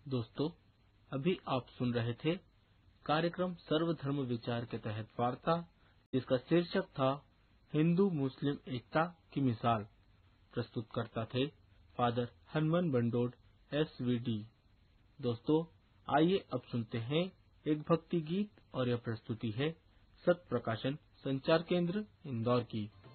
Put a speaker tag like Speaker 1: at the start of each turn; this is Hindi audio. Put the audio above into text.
Speaker 1: दोस्तों, अभी आप सुन रहे थे कार्यक्रम सर्वधर्म विचार के तहत वार्ता, जिसका शीर्षक था हिंदू मुस्लिम एकता की मिसाल। प्रस्तुतकर्ता थे फादर हनुमान बंडोड SVD। दोस्तों, आइए अब सुनते हैं एक भक्ति गीत और यह प्रस्तुति है सत प्रकाशन संचार केंद्र इंदौर की।